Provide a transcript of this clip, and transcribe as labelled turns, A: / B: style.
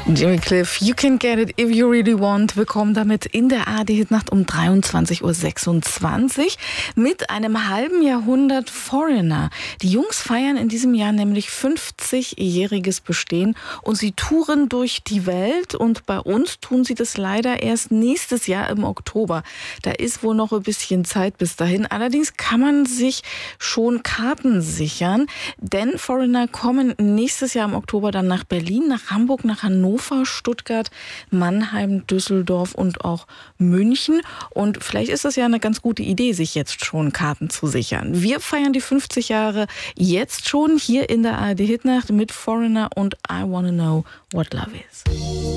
A: Jimmy Cliff, You Can Get It If You Really Want. Wir kommen damit in der ARD-Hitnacht um 23.26 Uhr mit einem halben Jahrhundert Foreigner. Die Jungs feiern in diesem Jahr nämlich 50-jähriges Bestehen und sie touren durch die Welt, und bei uns tun sie das leider erst nächstes Jahr im Oktober. Da ist wohl noch ein bisschen Zeit bis dahin. Allerdings kann man sich schon Karten sichern, denn Foreigner kommen nächstes Jahr im Oktober dann nach Berlin, nach Hamburg, nach Hannover, Stuttgart, Mannheim, Düsseldorf und auch München. Und vielleicht ist das ja eine ganz gute Idee, sich jetzt schon Karten zu sichern. Wir feiern die 50 Jahre jetzt schon hier in der ARD Hitnacht mit Foreigner und I Wanna Know What Love Is.